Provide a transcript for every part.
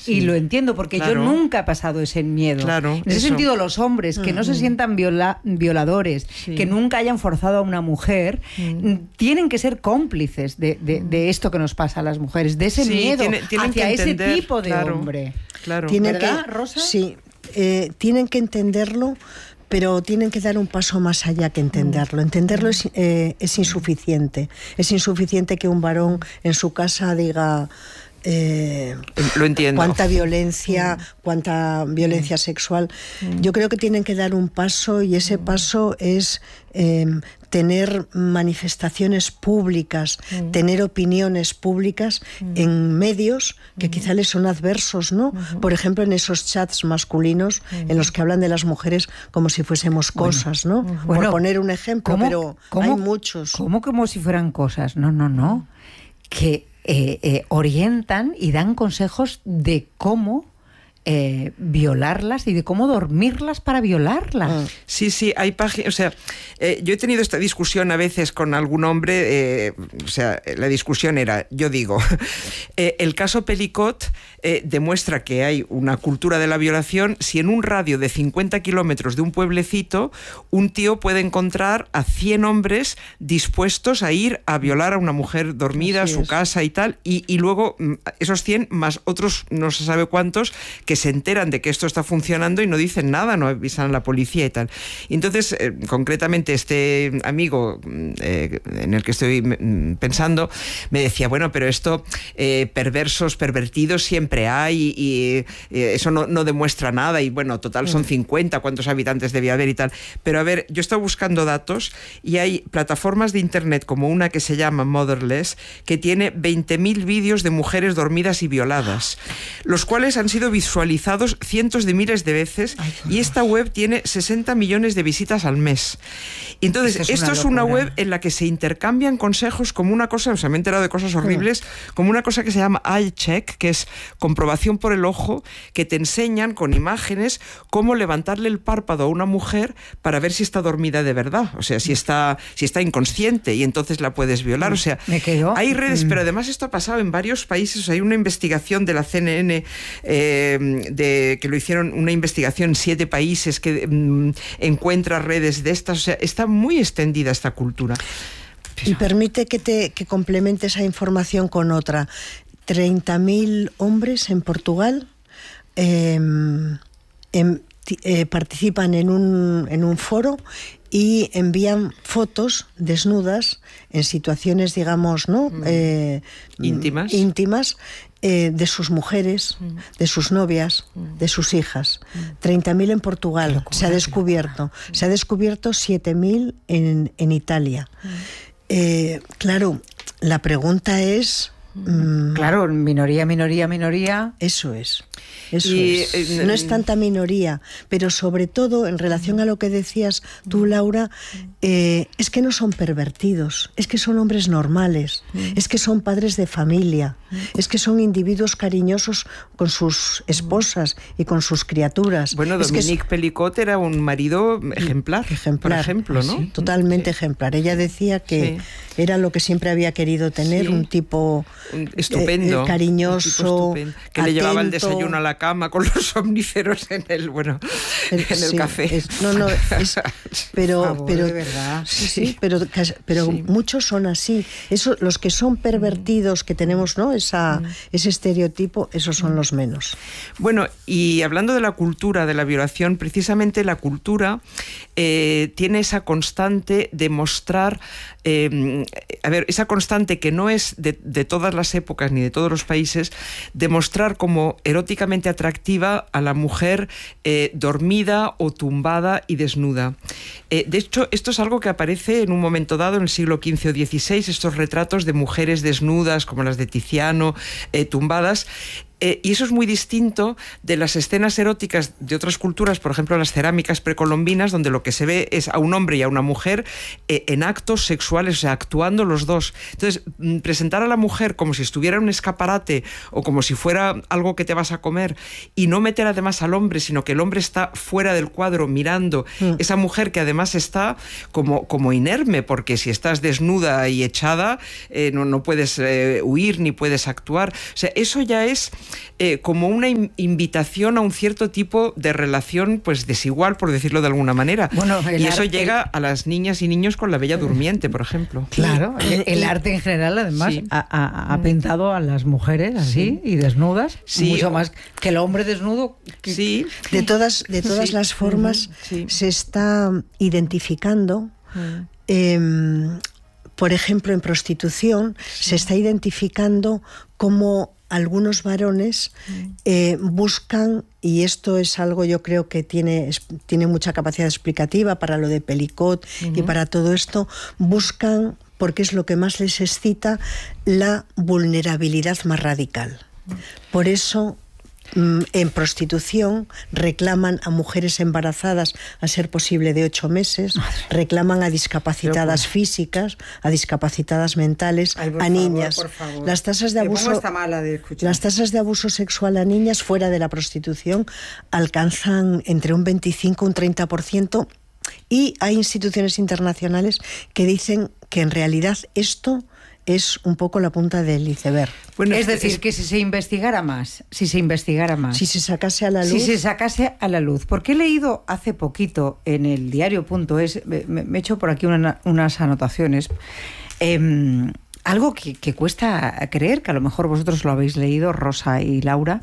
Y lo entiendo, porque yo nunca he pasado ese miedo. En ese sentido, los hombres que no se sientan violadores, que nunca hayan forzado a una mujer, tienen que ser cómplices de esto que nos pasa a las mujeres, de ese miedo hacia ese tipo de hombre. ¿Verdad, Rosa? Sí, tienen que entenderlo, pero tienen que dar un paso más allá que entenderlo. Entenderlo es insuficiente. Es insuficiente que un varón en su casa diga... lo entiendo. Cuánta violencia sexual. Yo creo que tienen que dar un paso, y ese paso es tener manifestaciones públicas, tener opiniones públicas en medios que quizá les son adversos, ¿no? Por ejemplo, en esos chats masculinos en los que hablan de las mujeres como si fuésemos cosas, ¿no? Por poner un ejemplo, pero hay muchos. ¿Cómo como si fueran cosas? No. Que orientan y dan consejos de cómo violarlas y de cómo dormirlas para violarlas. Sí, hay páginas... O sea, yo he tenido esta discusión a veces con algún hombre, la discusión era, yo digo, el caso Pelicot demuestra que hay una cultura de la violación si en un radio de 50 kilómetros de un pueblecito un tío puede encontrar a 100 hombres dispuestos a ir a violar a una mujer dormida, su casa y tal, y luego esos 100 más otros no se sabe cuántos que se enteran de que esto está funcionando y no dicen nada, no avisan a la policía y tal. Y entonces, concretamente, este amigo en el que estoy pensando me decía, bueno, pero esto pervertidos siempre hay y eso no demuestra nada y bueno, total son 50, ¿cuántos habitantes debía haber y tal? Pero a ver, yo he estado buscando datos y hay plataformas de internet como una que se llama Motherless que tiene 20.000 vídeos de mujeres dormidas y violadas, los cuales han sido visualizados cientos de miles de veces. Y esta web tiene 60 millones de visitas al mes. Y entonces, esto es una web en la que se intercambian consejos como una cosa, o sea, me he enterado de cosas horribles, como una cosa que se llama eye check, que es comprobación por el ojo, que te enseñan con imágenes cómo levantarle el párpado a una mujer para ver si está dormida de verdad, o sea, si está inconsciente y entonces la puedes violar. O sea, hay redes, pero además esto ha pasado en varios países. O sea, hay una investigación de la CNN que lo hicieron, una investigación en 7 países que encuentra redes de estas. O sea, está muy extendida esta cultura. Y permite que complemente esa información con otra. 30.000 hombres en Portugal participan en un foro y envían fotos desnudas en situaciones, digamos, ¿no? íntimas de sus mujeres, de sus novias, de sus hijas. 30.000 en Portugal, se ha descubierto. Se ha descubierto 7.000 en Italia. Claro, la pregunta es... Claro, minoría. Eso es. No es tanta minoría, pero sobre todo en relación a lo que decías tú, Laura, es que no son pervertidos, es que son hombres normales, es que son padres de familia, es que son individuos cariñosos con sus esposas y con sus criaturas. Bueno, Dominique Pelicot era un marido ejemplar, por ejemplo, ¿no? Sí, totalmente ejemplar. Ella decía que era lo que siempre había querido tener, un tipo estupendo, cariñoso, un tipo estupendo, que le llevaba el desayuno a la cama con los somníferos en el café. Pero de verdad. Pero muchos son así. Los que son pervertidos, que tenemos, ¿no? Ese estereotipo, esos son los menos. Bueno, y hablando de la cultura de la violación, precisamente la cultura tiene esa constante de mostrar, esa constante que no es de todas las épocas ni de todos los países, de mostrar como eróticamente atractiva a la mujer dormida o tumbada y desnuda. De hecho, esto es algo que aparece en un momento dado en el siglo XV o XVI, estos retratos de mujeres desnudas, como las de Tiziano, tumbadas. Y eso es muy distinto de las escenas eróticas de otras culturas, por ejemplo las cerámicas precolombinas, donde lo que se ve es a un hombre y a una mujer en actos sexuales, o sea, actuando los dos. Entonces, presentar a la mujer como si estuviera en un escaparate o como si fuera algo que te vas a comer, y no meter además al hombre, sino que el hombre está fuera del cuadro mirando, esa mujer que además está como inerme, porque si estás desnuda y echada, no puedes huir ni puedes actuar. O sea, eso ya es como una invitación a un cierto tipo de relación pues desigual, por decirlo de alguna manera. Bueno, y eso llega a las niñas y niños con La Bella Durmiente, por ejemplo. Claro, el arte en general además ha pintado a las mujeres así y desnudas, mucho más que el hombre desnudo. Sí. De todas las formas se está identificando, por ejemplo, en prostitución, se está identificando como algunos varones buscan, y esto es algo yo creo que tiene mucha capacidad explicativa para lo de Pellicot y para todo esto, buscan, porque es lo que más les excita, la vulnerabilidad más radical. Por eso en prostitución reclaman a mujeres embarazadas a ser posible de 8 meses, reclaman a discapacitadas físicas, a discapacitadas mentales, a niñas. Favor. Las tasas de abuso sexual a niñas fuera de la prostitución alcanzan entre un 25 y un 30%, y hay instituciones internacionales que dicen que en realidad esto es un poco la punta del iceberg. Bueno, es decir, que si se investigara más, si se sacase a la luz. Si se sacase a la luz. Porque he leído hace poquito en el diario.es, me he hecho por aquí unas anotaciones, algo que cuesta creer, que a lo mejor vosotros lo habéis leído, Rosa y Laura.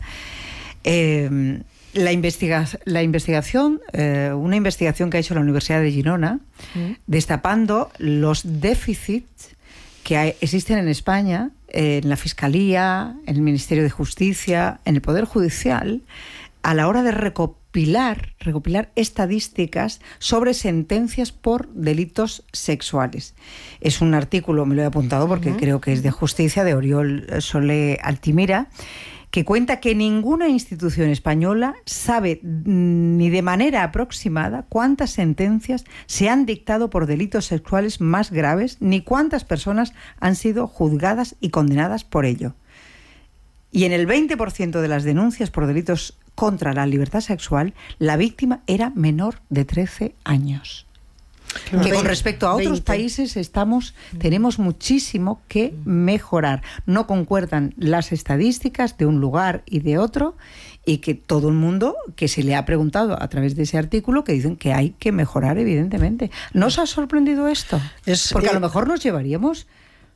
Una investigación que ha hecho la Universidad de Girona, destapando los déficits que existen en España, en la Fiscalía, en el Ministerio de Justicia, en el Poder Judicial, a la hora de recopilar estadísticas sobre sentencias por delitos sexuales. Es un artículo, me lo he apuntado porque creo que es de Justicia, de Oriol Solé Altimira, que cuenta que ninguna institución española sabe ni de manera aproximada cuántas sentencias se han dictado por delitos sexuales más graves, ni cuántas personas han sido juzgadas y condenadas por ello. Y en el 20% de las denuncias por delitos contra la libertad sexual, la víctima era menor de 13 años. Que con respecto a otros países tenemos muchísimo que mejorar. No concuerdan las estadísticas de un lugar y de otro, y que todo el mundo que se le ha preguntado a través de ese artículo que dicen que hay que mejorar, evidentemente. ¿No os ha sorprendido esto? Porque a lo mejor nos llevaríamos,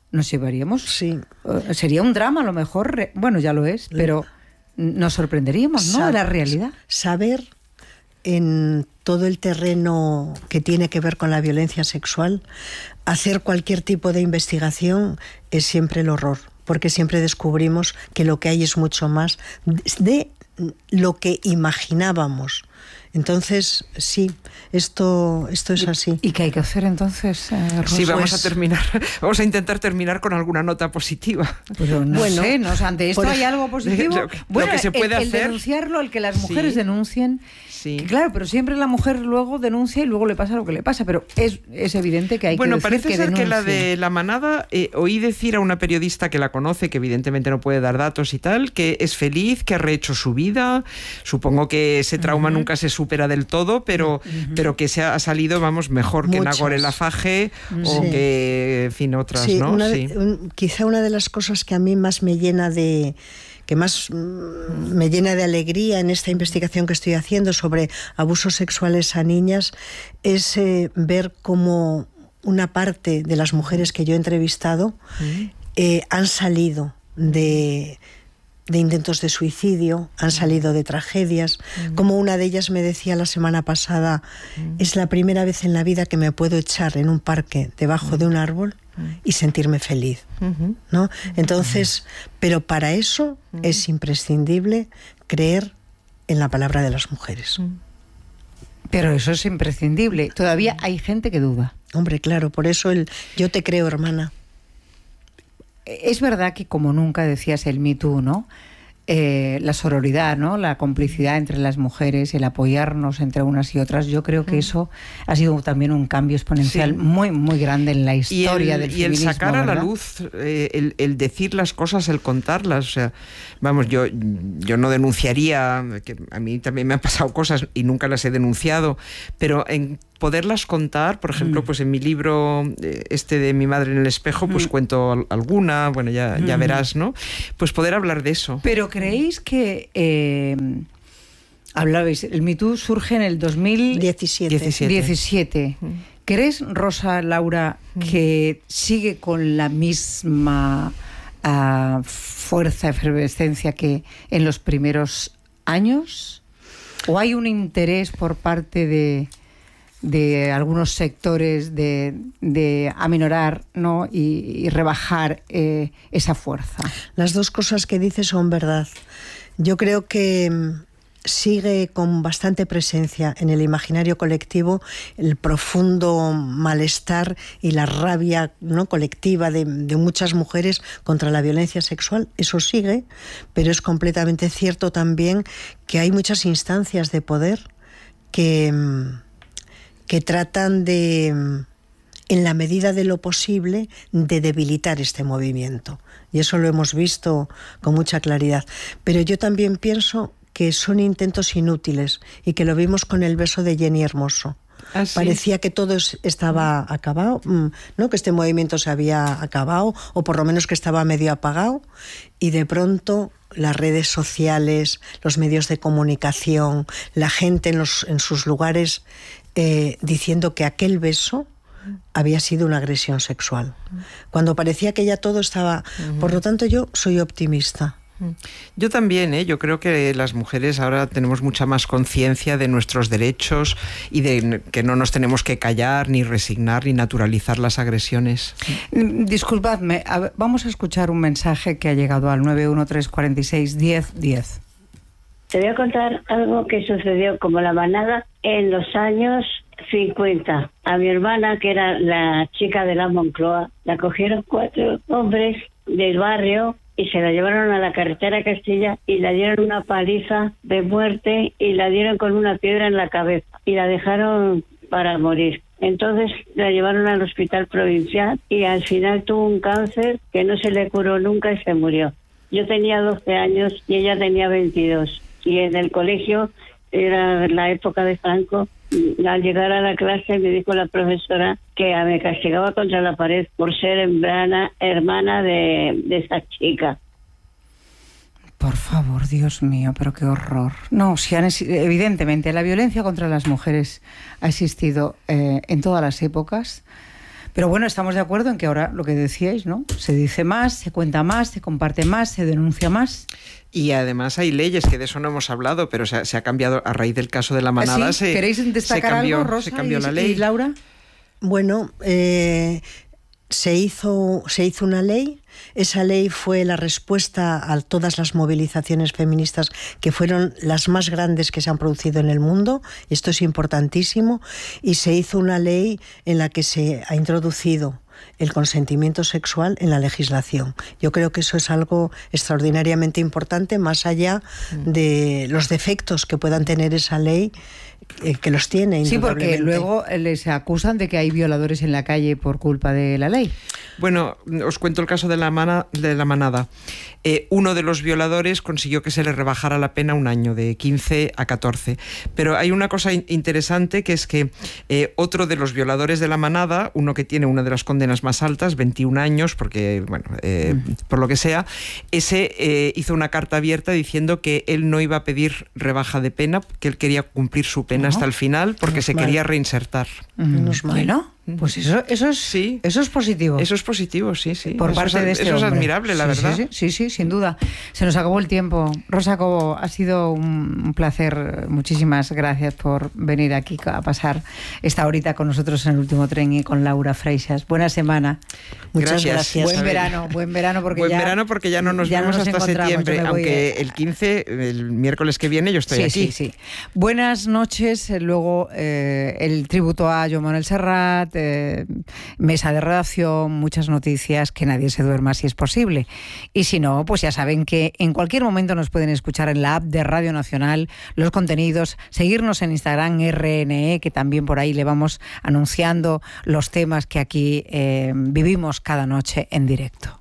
sí. Sería un drama a lo mejor, bueno, ya lo es, pero nos sorprenderíamos, ¿no? De la realidad. Saber en todo el terreno que tiene que ver con la violencia sexual, hacer cualquier tipo de investigación es siempre el horror, porque siempre descubrimos que lo que hay es mucho más de lo que imaginábamos. Entonces, sí, esto es así. ¿Y qué hay que hacer entonces, Rosa? Sí, vamos a intentar terminar con alguna nota positiva. Pero no sé, ante esto hay algo positivo. Lo que se puede hacer, denunciarlo, el que las mujeres denuncien. Sí. Que claro, pero siempre la mujer luego denuncia y luego le pasa lo que le pasa, pero es evidente que hay que decir parece que ser denuncie. Que la de La Manada, oí decir a una periodista que la conoce, que evidentemente no puede dar datos y tal, que es feliz, que ha rehecho su vida. Supongo que ese trauma nunca se supera del todo, pero que se ha salido, mejor que Nagore Laffage o que, en fin, otras, ¿no? Quizá una de las cosas que a mí más me llena de alegría en esta investigación que estoy haciendo sobre abusos sexuales a niñas es ver cómo una parte de las mujeres que yo he entrevistado han salido de intentos de suicidio, han salido de tragedias. Como una de ellas me decía la semana pasada, es la primera vez en la vida que me puedo echar en un parque debajo de un árbol y sentirme feliz, ¿no? Entonces, pero para eso es imprescindible creer en la palabra de las mujeres. Pero eso es imprescindible. Todavía hay gente que duda. Hombre, claro, por eso yo te creo, hermana. Es verdad que, como nunca decías, el Me Too, ¿no? La sororidad, ¿no? La complicidad entre las mujeres, el apoyarnos entre unas y otras, yo creo que eso ha sido también un cambio exponencial muy, muy grande en la historia del feminismo. Y el sacar a la ¿verdad? luz, el decir las cosas, el contarlas, o sea, yo no denunciaría, que a mí también me han pasado cosas y nunca las he denunciado, pero en poderlas contar, por ejemplo, pues en mi libro de Mi madre en el espejo, pues cuento alguna, bueno, ya verás, ¿no? Pues poder hablar de eso. Pero ¿creéis que hablabais, el Me Too surge en el 2017? ¿Crees, Rosa, Laura, que sigue con la misma fuerza, efervescencia que en los primeros años? ¿O hay un interés por parte de algunos sectores de aminorar, ¿no? y rebajar esa fuerza? Las dos cosas que dices son verdad. Yo creo que sigue con bastante presencia en el imaginario colectivo el profundo malestar y la rabia, ¿no?, colectiva de muchas mujeres contra la violencia sexual. Eso sigue, pero es completamente cierto también que hay muchas instancias de poder que tratan de, en la medida de lo posible, de debilitar este movimiento. Y eso lo hemos visto con mucha claridad. Pero yo también pienso que son intentos inútiles y que lo vimos con el beso de Jenny Hermoso. ¿Ah, sí? Parecía que todo estaba acabado, ¿no?, que este movimiento se había acabado, o por lo menos que estaba medio apagado, y de pronto las redes sociales, los medios de comunicación, la gente en sus lugares diciendo que aquel beso había sido una agresión sexual, cuando parecía que ya todo estaba... Por lo tanto, yo soy optimista. Yo también, yo creo que las mujeres ahora tenemos mucha más conciencia de nuestros derechos y de que no nos tenemos que callar, ni resignar, ni naturalizar las agresiones. Disculpadme, vamos a escuchar un mensaje que ha llegado al 913461010. Te voy a contar algo que sucedió como la manada en los años 50. A mi hermana, que era la chica de la Moncloa, la cogieron 4 hombres del barrio y se la llevaron a la carretera a Castilla y la dieron una paliza de muerte y la dieron con una piedra en la cabeza y la dejaron para morir. Entonces la llevaron al hospital provincial y al final tuvo un cáncer que no se le curó nunca y se murió. Yo tenía 12 años y ella tenía 22. Y en el colegio, era la época de Franco, al llegar a la clase me dijo la profesora que me castigaba contra la pared por ser hermana de esa chica. Por favor, Dios mío, pero qué horror. No, evidentemente la violencia contra las mujeres ha existido en todas las épocas. Pero bueno, estamos de acuerdo en que ahora, lo que decíais, ¿no?, se dice más, se cuenta más, se comparte más, se denuncia más. Y además hay leyes, que de eso no hemos hablado, pero se ha cambiado a raíz del caso de la manada. ¿Sí? ¿Queréis destacar algo, Rosa? Se cambió la ley. ¿Y Laura? Bueno, se hizo una ley. Esa ley fue la respuesta a todas las movilizaciones feministas, que fueron las más grandes que se han producido en el mundo. Esto es importantísimo. Y se hizo una ley en la que se ha introducido el consentimiento sexual en la legislación. Yo creo que eso es algo extraordinariamente importante, más allá de los defectos que puedan tener esa ley, que los tiene. Sí, porque luego les acusan de que hay violadores en la calle por culpa de la ley. Bueno, os cuento el caso de la manada. Uno de los violadores consiguió que se le rebajara la pena 1 año, de 15 a 14. Pero hay una cosa interesante, que es que otro de los violadores de la manada, uno que tiene una de las condenas más altas, 21 años, porque, bueno, por lo que sea, ese hizo una carta abierta diciendo que él no iba a pedir rebaja de pena, que él quería cumplir su pena hasta el final, porque se quería reinsertar. Bueno, pues eso es positivo. Eso es positivo, sí. Por parte de este hombre. Eso es admirable, la verdad. Sí, sin duda. Se nos acabó el tiempo. Rosa Cobo, ha sido un placer. Muchísimas gracias por venir aquí a pasar esta horita con nosotros en El Último Tren y con Laura Freixas. Buena semana. Muchas gracias. Buen verano porque ya no nos vemos hasta septiembre, aunque el 15, el miércoles que viene, yo estoy aquí. Sí. Buenas noches. Luego el tributo a Joan Manuel Serrat, mesa de redacción, muchas noticias, que nadie se duerma si es posible. Y si no, pues ya saben que en cualquier momento nos pueden escuchar en la app de Radio Nacional, los contenidos, seguirnos en Instagram, RNE, que también por ahí le vamos anunciando los temas que aquí vivimos cada noche en directo.